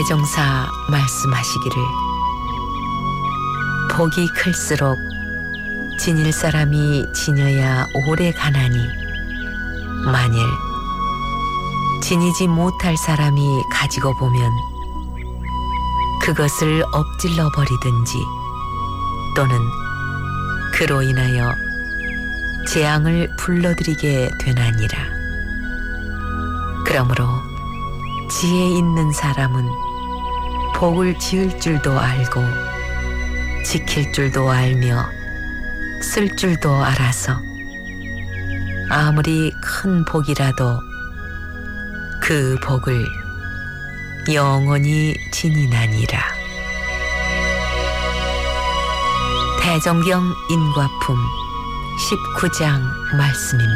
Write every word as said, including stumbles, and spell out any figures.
대종사 말씀하시기를 복이 클수록 지닐 사람이 지녀야 오래 가나니 만일 지니지 못할 사람이 가지고 보면 그것을 엎질러 버리든지 또는 그로 인하여 재앙을 불러들이게 되나니라. 그러므로 지혜 있는 사람은 복을 지을 줄도 알고 지킬 줄도 알며 쓸 줄도 알아서 아무리 큰 복이라도 그 복을 영원히 지니나니라. 대종경 인과품 십구 장 말씀입니다.